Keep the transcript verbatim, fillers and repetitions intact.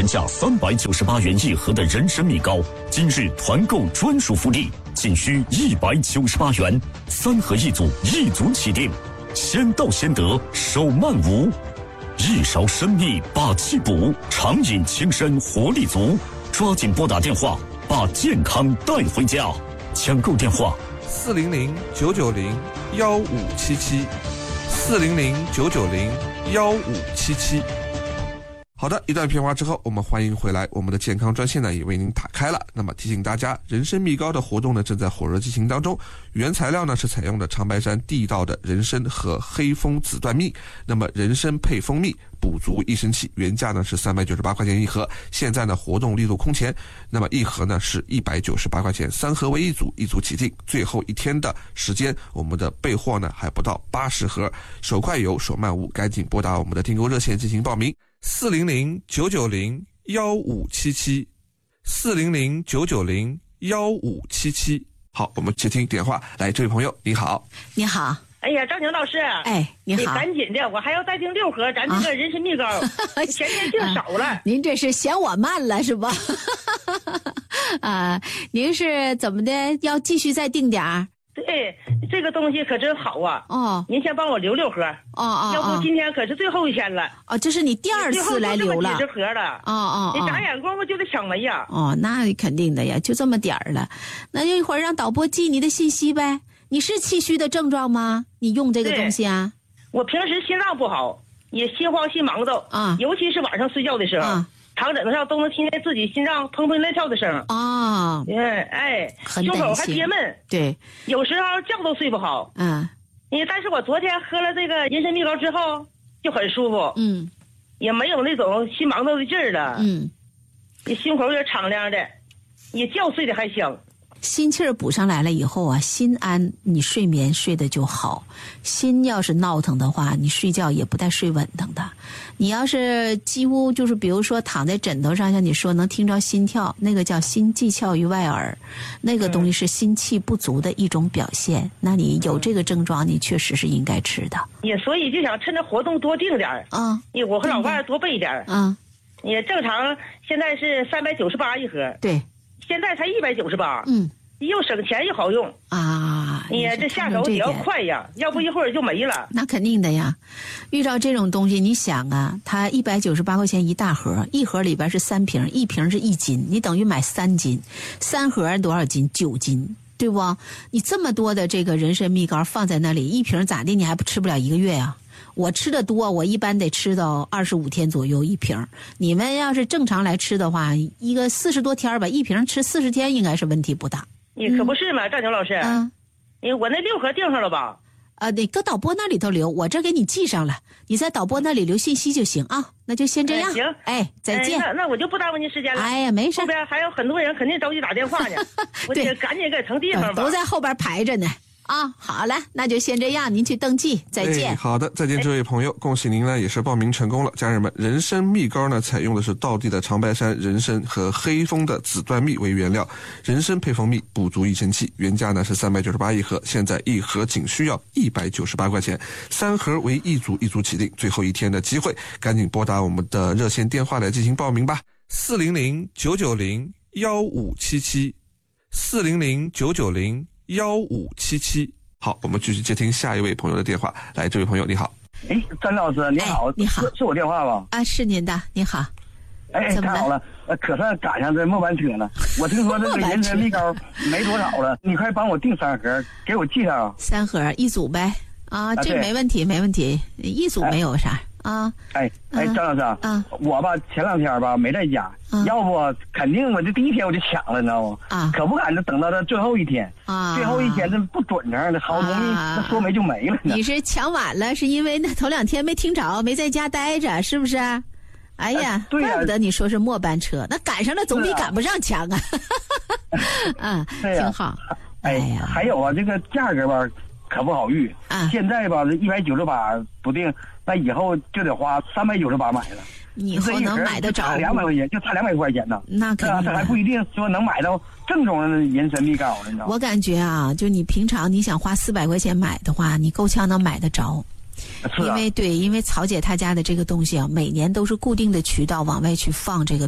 价三百九十八元一盒的人参蜜糕，今日团购专属福利，仅需一百九十八元，三盒一组，一组起订，先到先得，手慢无。一勺参蜜把气补，长饮轻身活力足，抓紧拨打电话，把健康带回家。抢购电话： 四零零九九零幺五七七，四零零九九零幺五七七。好的，一段片花之后，我们欢迎回来。我们的健康专线呢也为您打开了。那么提醒大家，人参蜜糕的活动呢正在火热进行当中。原材料呢是采用的长白山地道的人参和黑蜂子断蜜。那么人参配蜂蜜，补足益生气，原价呢是三百九十八块钱一盒，现在呢活动力度空前。那么一盒呢是一百九十八块钱，三盒为一组，一组起订。最后一天的时间，我们的备货呢还不到八十盒，手快有，手慢无，赶紧拨打我们的订购热线进行报名。四零零九九零幺五七七，四零零九九零幺五七七。好，我们接听电话。来，这位朋友，你好。 你好。 哎呀，张婷老师， 哎，你好， 你赶紧的，我还要再订六盒咱这个人参蜜糕，啊、前天订少了、啊。 您这是嫌我慢了是吧？啊，您是怎么的？要继续再订点儿？ 对，这个东西可真好啊！ 哦， 您先帮我留六盒。 哦哦， 要不今天可是最后一天了。 哦，这是你第二次来留了。 最后就这么几十盒了。 哦哦你眨眼功夫就得抢没呀。 哦，那肯定的呀，就这么点儿了。那就一会儿让导播记你的信息呗。你是气虚的症状吗？你用这个东西啊？ 我平时心脏不好，也心慌心忙的啊， 尤其是晚上睡觉的时候。啊，躺枕头上都能听见自己心脏砰砰乱跳的声儿啊！ 哎哎，胸口还憋闷， 对， 有时候觉都睡不好。 嗯， 你但是我昨天喝了这个人参蜜糕之后就很舒服， 嗯， 也没有那种心忙叨的劲儿了， 嗯， 你心口也敞亮的，你觉睡得还香。 心气儿补上来了以后啊，心安，你睡眠睡得就好。心要是闹腾的话，你睡觉也不带睡稳当的。你要是几乎就是比如说躺在枕头上，像你说能听着心跳，那个叫心悸窍于外耳，那个东西是心气不足的一种表现。嗯、那你有这个症状，你确实是应该吃的。 也所以就想趁着活动多订点儿啊， 我和老伴多备点儿啊。 也正常现在是三百九十八一盒， 对。 现在才一百九十八， 嗯， 又省钱又好用啊！ 你这下手也要快呀，要不一会儿就没了。 那肯定的呀，遇到这种东西，你想啊，它一百九十八块钱一大盒，一盒里边是三瓶，一瓶是一斤，你等于买三斤，三盒多少斤？九斤，对不？你这么多的这个人参蜜糕放在那里，一瓶咋的？你还不吃不了一个月呀？我吃的多，我一般得吃到二十五天左右一瓶。你们要是正常来吃的话，一个四十多天吧，一瓶吃四十天应该是问题不大。 你可不是嘛，赵婷老师。 嗯， 你我那六盒订上了吧？ 啊，得搁导播那里头留，我这给你记上了，你在导播那里留信息就行啊。那就先这样。 行， 哎，再见。 哎、那那我就不耽误您时间了。 哎呀，没事。 后边还有很多人肯定着急打电话呢，我得赶紧给腾地方吧。 都在后边排着呢。啊，好了，那就先这样，您去登记，再见。 哎、好的，再见，这位朋友，恭喜您呢，也是报名成功了。家人们，人参蜜糕呢，采用的是道地的长白山人参和黑蜂的子断蜜为原料，人参配蜂蜜，补足益生气，原价呢是三百九十八一盒，现在一盒仅需要一百九十八块钱，三盒为一组，一组起订，最后一天的机会，赶紧拨打我们的热线电话来进行报名吧，四零零九九零幺五七七，四零零九九零幺五七七。好，我们继续接听下一位朋友的电话。来，这位朋友你好。 哎，张老师你好。 哎、你好， 是是我电话吧？ 啊，是您的，你好。 哎，太好了，可算赶上这末班车了。我听说这个人参蜜糕没多少了，你快帮我订三盒，给我记上。 三盒一组呗。啊，这没问题，没问题，一组没有啥。哎啊， 哎哎，张老师啊， 啊我吧前两天吧没在家， 啊、 要不肯定我这第一天我就抢了，你知道吗？ 啊， 可不敢就等到这最后一天啊， 最后一天这不准成，这好东西这说没就没了呢。 你是抢晚了，是因为那头两天没听着，没在家待着，是不是？哎呀， 呃、对呀、啊， 怪不得你说是末班车，那赶上了总比赶不上强啊。啊， 对呀、 挺好。 哎呀，还有啊，这个价格吧。可不好遇啊！ 现在吧，这一百九十八不定，那以后就得花三百九十八买了。 你以后能买得着？ 差两百块钱，就差两百块钱呢。 那肯定。 这还不一定说能买到正宗的人参蜜糕，你知道吗？ 我感觉啊，就你平常你想花四百块钱买的话，你够呛能买得着。 是啊、 因为对，因为曹姐她家的这个东西啊，每年都是固定的渠道往外去放这个。